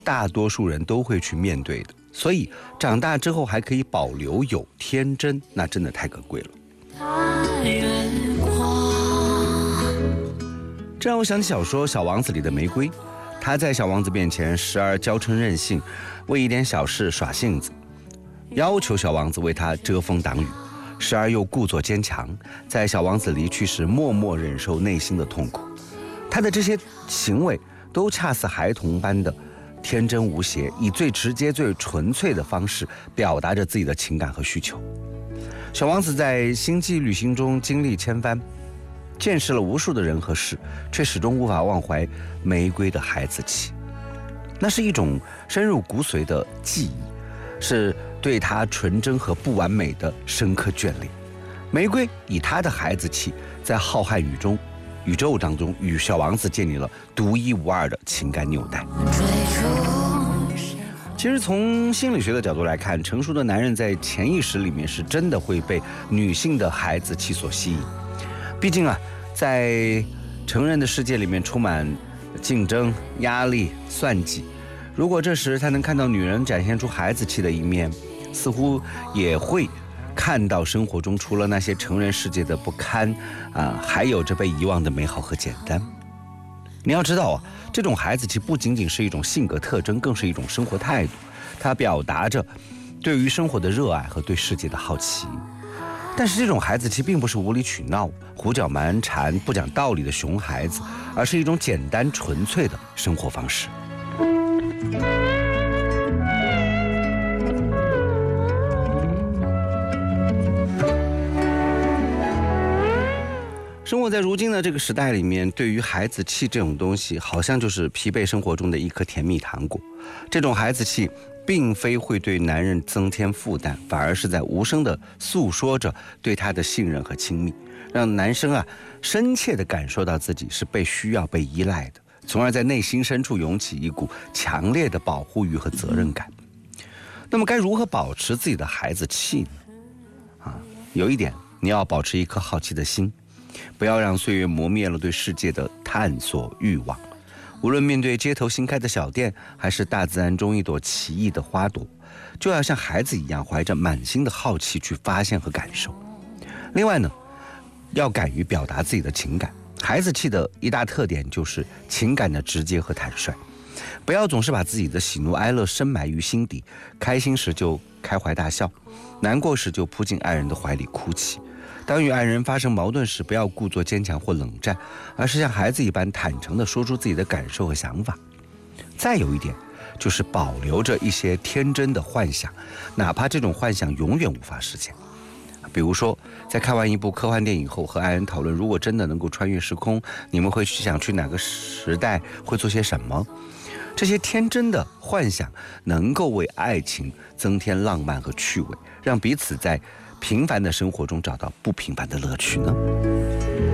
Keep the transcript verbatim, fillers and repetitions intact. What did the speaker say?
大多数人都会去面对的。所以长大之后还可以保留有天真，那真的太可贵了。这让我想起小说《小王子》里的玫瑰，他在小王子面前时而娇嗔任性，为一点小事耍性子，要求小王子为他遮风挡雨，时而又故作坚强，在小王子离去时默默忍受内心的痛苦。他的这些行为都恰似孩童般的天真无邪，以最直接最纯粹的方式表达着自己的情感和需求。小王子在星际旅行中经历千帆，见识了无数的人和事，却始终无法忘怀玫瑰的孩子气。那是一种深入骨髓的记忆，是对他纯真和不完美的深刻眷恋。玫瑰以他的孩子气，在浩瀚宇宙宇宙当中与小王子建立了独一无二的情感纽带。其实从心理学的角度来看，成熟的男人在潜意识里面是真的会被女性的孩子气所吸引。毕竟啊，在成人的世界里面充满竞争、压力、算计，如果这时他能看到女人展现出孩子气的一面，似乎也会看到生活中除了那些成人世界的不堪啊，还有着被遗忘的美好和简单。你要知道啊，这种孩子气不仅仅是一种性格特征，更是一种生活态度，它表达着对于生活的热爱和对世界的好奇。但是这种孩子气并不是无理取闹、胡搅蛮缠、不讲道理的熊孩子，而是一种简单纯粹的生活方式。生活在如今的这个时代里面，对于孩子气这种东西，好像就是疲惫生活中的一颗甜蜜糖果。这种孩子气并非会对男人增添负担，反而是在无声地诉说着对他的信任和亲密，让男生啊深切地感受到自己是被需要、被依赖的，从而在内心深处涌起一股强烈的保护欲和责任感。那么该如何保持自己的孩子气呢？啊，有一点，你要保持一颗好奇的心，不要让岁月磨灭了对世界的探索欲望。无论面对街头新开的小店，还是大自然中一朵奇异的花朵，就要像孩子一样，怀着满心的好奇去发现和感受。另外呢，要敢于表达自己的情感。孩子气的一大特点就是情感的直接和坦率，不要总是把自己的喜怒哀乐深埋于心底，开心时就开怀大笑，难过时就扑进爱人的怀里哭泣。当与爱人发生矛盾时，不要故作坚强或冷战，而是像孩子一般坦诚地说出自己的感受和想法。再有一点，就是保留着一些天真的幻想，哪怕这种幻想永远无法实现。比如说，在看完一部科幻电影后，和爱人讨论，如果真的能够穿越时空，你们会想去哪个时代，会做些什么？这些天真的幻想能够为爱情增添浪漫和趣味，让彼此在平凡的生活中找到不平凡的乐趣呢？